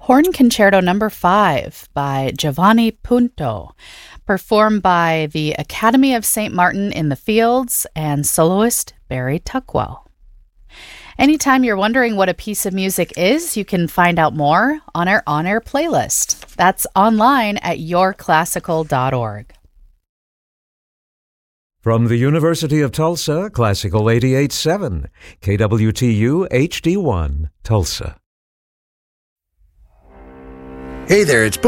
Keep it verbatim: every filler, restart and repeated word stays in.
Horn Concerto Number five by Giovanni Punto, performed by the Academy of Saint Martin in the Fields and soloist Barry Tuckwell. Anytime you're wondering what a piece of music is, you can find out more on our on-air playlist. That's online at your classical dot org. From the University of Tulsa, Classical eighty-eight point seven, K W T U H D one, Tulsa. Hey there, it's